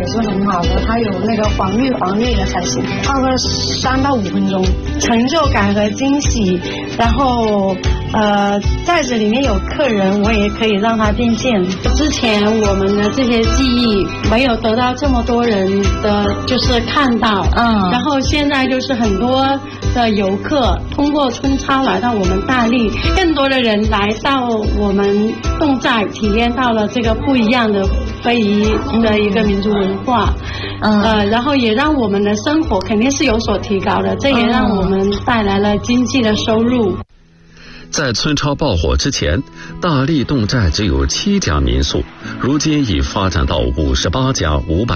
也是很好的，它有那个黄绿的才行，泡个3到5分钟，成就感和惊喜。然后在这里面有客人，我也可以让他变现。之前我们的这些技艺没有得到这么多人的就是看到，然后现在就是很多的游客通过春超来到我们大荔，更多的人来到我们侗寨，体验到了这个不一样的非遗的一个民族文化，然后也让我们的生活肯定是有所提高的，这也让我们带来了经济的收入。 在村超爆火之前，大荔侗寨只有7家民宿，如今已发展到58家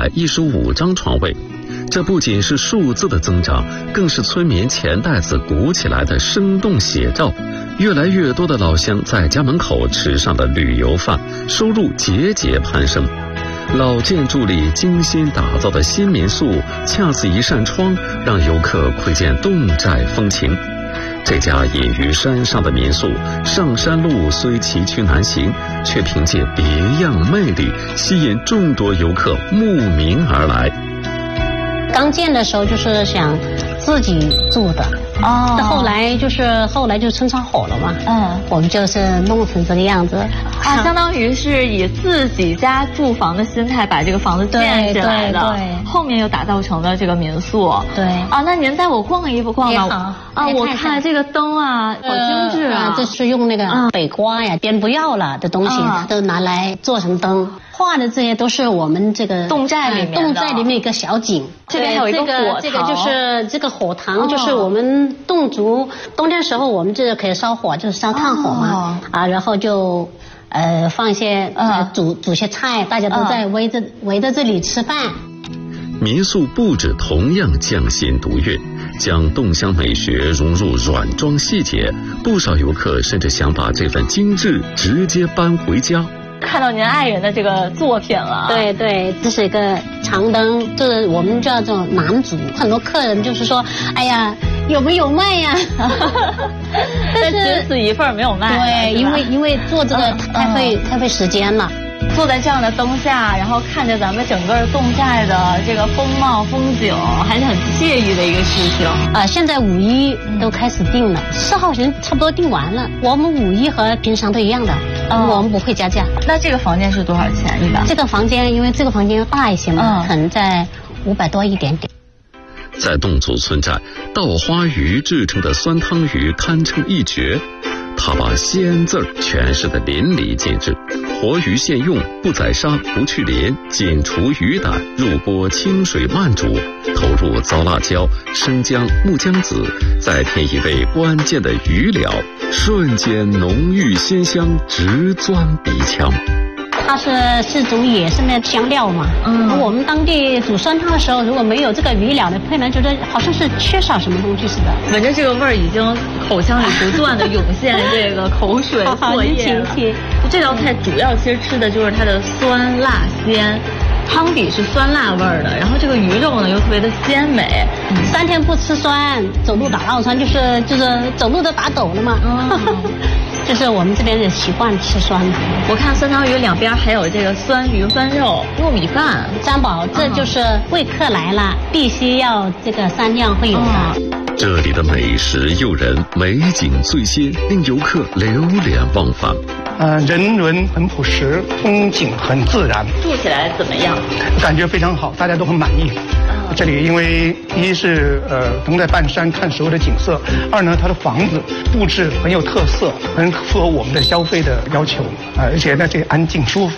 515张床位。这不仅是数字的增长，更是村民钱袋子鼓起来的生动写照。越来越多的老乡在家门口吃上了旅游饭，收入节节攀升。老建筑里精心打造的新民宿，恰似一扇窗，让游客窥见侗寨风情。这家隐于山上的民宿，上山路虽崎岖难行，却凭借别样魅力，吸引众多游客慕名而来。 刚建的时候就是想自己住的，后来就春超火了嘛，我们就是弄成这个样子， 相当于是以自己家住房的心态把这个房子建起来的，对，后面又打造成了这个民宿，对，那您带我逛一逛吧，我看这个灯啊，好精致啊， 这是用那个北瓜呀、边不要了的东西，都拿来做成灯。画的这些都是我们这个侗寨里面一个小景， 这边还有一个火塘， 这个就是这个火塘，就是我们侗族冬天时候我们这可以烧火，就是烧炭火嘛，然后就放一些煮些菜，大家都在围着这里吃饭。 民宿布置同样匠心独运，将侗乡美学融入软装细节，不少游客甚至想把这份精致直接搬回家。 看到您爱人的这个作品了， 对，这是一个长灯，这是我们叫做南竹。很多客人就是说，哎呀，有没有卖呀？ 但是只此一份没有卖。 对，因为做这个太费时间了。 坐在这样的灯下，然后看着咱们整个侗寨的这个风貌风景，还是很惬意的一个事情。 现在5一都开始订了，4号前差不多订完了。我们5一和平常都一样的，我们不会加价。 那这个房间是多少钱一般？ 这个房间因为这个房间要大一些嘛，可能在500多一点点。 在侗族村寨，稻花鱼制成的酸汤鱼堪称一绝。他把鲜字儿诠释得淋漓尽致，活鱼现用，不宰杀，不去鳞，仅除鱼胆，入锅清水慢煮，投入糟辣椒、生姜、木姜子，再添一味关键的鱼料，瞬间浓郁鲜香，直钻鼻腔。 它是种野生的香料嘛，我们当地煮酸汤的时候，如果没有这个鱼料的配呢，觉得好像是缺少什么东西似的。 闻着这个味儿，已经口腔里不断的涌现这个口水唾液了。这道菜主要其实吃的就是它的酸辣鲜。汤底是酸辣味儿的，然后这个鱼肉呢又特别的鲜美。 3天不吃酸，走路打落酸，就是走路都打抖了嘛。就是我们这边的习惯吃酸的。 我看酸汤鱼两边还有这个酸鱼酸肉、糯米饭。 三宝，这就是贵客来了，必须要这个3样会有的。 这里的美食诱人，美景最新，令游客流连忘返。 人文很朴实，风景很自然。 住起来怎么样？ 感觉非常好，大家都很满意。这里因为一是能在半山看所有的景色，二呢它的房子布置很有特色，很符合我们的消费的要求，而且呢这个安静舒服。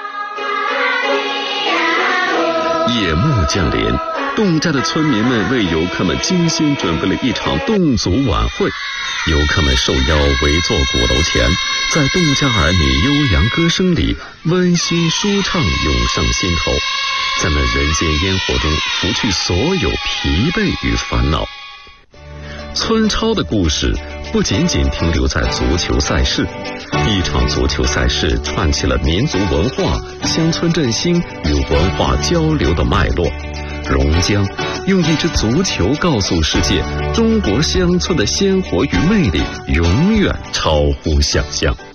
夜幕降临，侗寨的村民们为游客们精心准备了一场侗族晚会。游客们受邀围坐鼓楼前，在侗家儿女悠扬歌声里，温馨舒畅涌上心头，在那人间烟火中拂去所有疲惫与烦恼。村超的故事不仅仅停留在足球赛事，一场足球赛事串起了民族文化、乡村振兴与文化交流的脉络。榕江用一支足球告诉世界，中国乡村的鲜活与魅力永远超乎想象。